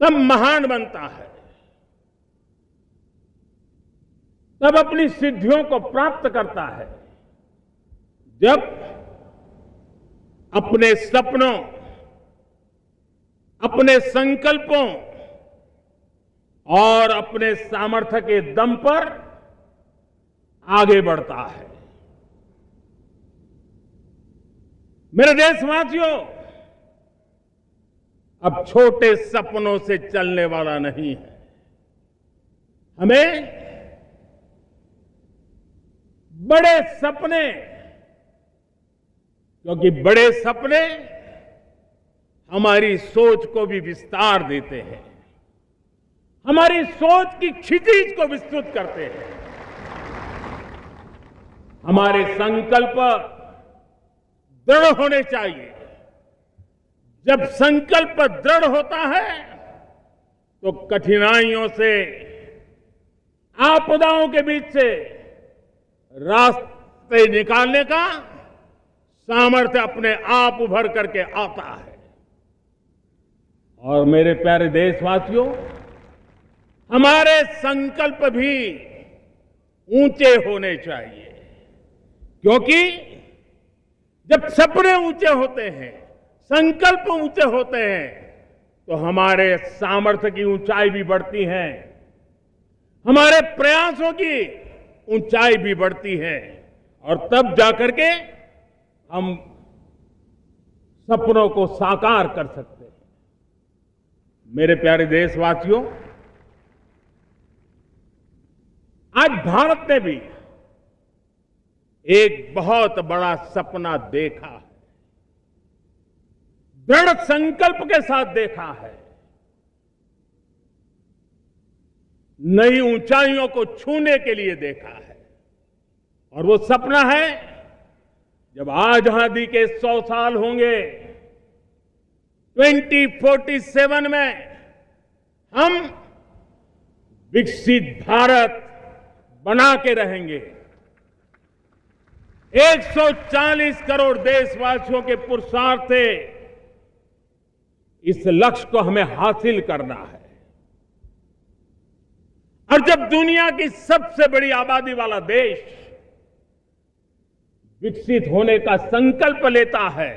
तब महान बनता है, तब अपनी सिद्धियों को प्राप्त करता है, जब अपने सपनों, अपने संकल्पों और अपने सामर्थ्य के दम पर आगे बढ़ता है। मेरे देशवासियों, अब छोटे सपनों से चलने वाला नहीं है। हमें बड़े सपने, क्योंकि बड़े सपने हमारी सोच को भी विस्तार देते हैं, हमारी सोच की क्षितिज को विस्तृत करते हैं। हमारे संकल्प दृढ़ होने चाहिए। जब संकल्प दृढ़ होता है तो कठिनाइयों से, आपदाओं के बीच से रास्ते निकालने का सामर्थ्य अपने आप उभर करके आता है। और मेरे प्यारे देशवासियों, हमारे संकल्प भी ऊंचे होने चाहिए, क्योंकि जब सपने ऊंचे होते हैं, संकल्प ऊंचे होते हैं, तो हमारे सामर्थ्य की ऊंचाई भी बढ़ती है, हमारे प्रयासों की ऊंचाई भी बढ़ती है, और तब जाकर के हम सपनों को साकार कर सकते हैं। मेरे प्यारे देशवासियों, आज भारत ने भी एक बहुत बड़ा सपना देखा है, दृढ़ संकल्प के साथ देखा है, नई ऊंचाइयों को छूने के लिए देखा है। और वो सपना है, जब आजादी के 100 साल होंगे, 2047 में हम विकसित भारत बना के रहेंगे। 140 करोड़ देशवासियों के पुरुषार्थ से इस लक्ष्य को हमें हासिल करना है। और जब दुनिया की सबसे बड़ी आबादी वाला देश विकसित होने का संकल्प लेता है,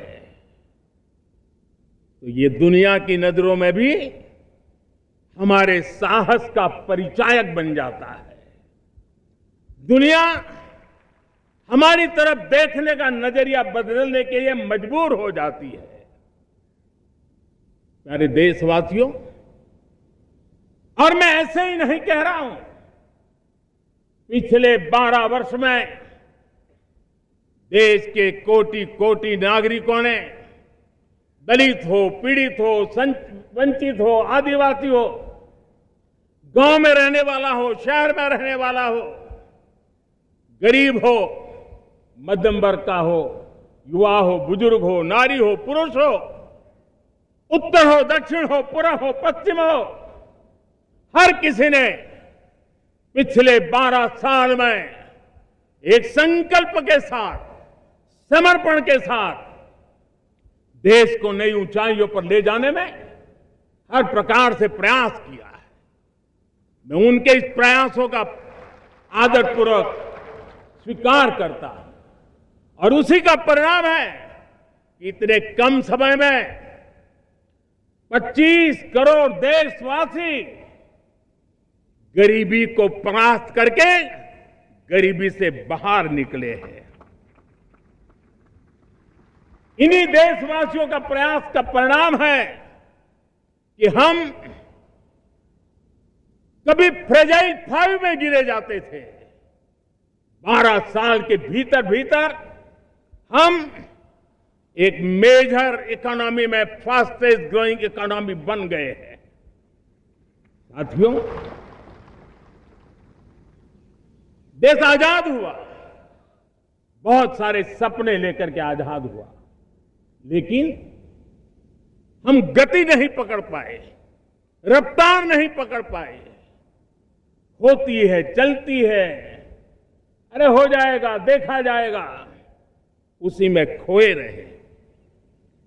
तो ये दुनिया की नजरों में भी हमारे साहस का परिचायक बन जाता है। दुनिया हमारी तरफ देखने का नजरिया बदलने के लिए मजबूर हो जाती है। प्यारे देशवासियों, और मैं ऐसे ही नहीं कह रहा हूं, पिछले 12 वर्ष में देश के कोटि कोटि नागरिकों ने, दलित हो, पीड़ित हो, वंचित हो, आदिवासी हो, गांव में रहने वाला हो, शहर में रहने वाला हो, गरीब हो, मध्यम वर्ग का हो, युवा हो, बुजुर्ग हो, नारी हो, पुरुष हो, उत्तर हो, दक्षिण हो, पूर्व हो, पश्चिम हो, हर किसी ने पिछले 12 साल में एक संकल्प के साथ, समर्पण के साथ देश को नई ऊंचाइयों पर ले जाने में हर प्रकार से प्रयास किया है। मैं उनके इस प्रयासों का आदरपूर्वक स्वीकार करता हूं, और उसी का परिणाम है कि इतने कम समय में 25 करोड़ देशवासी गरीबी को परास्त करके गरीबी से बाहर निकले हैं। इन्हीं देशवासियों का प्रयास का परिणाम है कि हम कभी फ्रेजाइल 5 में गिरे जाते थे। 12 साल के भीतर भीतर हम एक मेजर इकोनॉमी में फास्टेस्ट ग्रोइंग इकोनॉमी बन गए हैं। साथियों, देश आजाद हुआ, बहुत सारे सपने लेकर के आजाद हुआ, लेकिन हम गति नहीं पकड़ पाए, रफ्तार नहीं पकड़ पाए। होती है, चलती है, अरे हो जाएगा, देखा जाएगा, उसी में खोए रहे।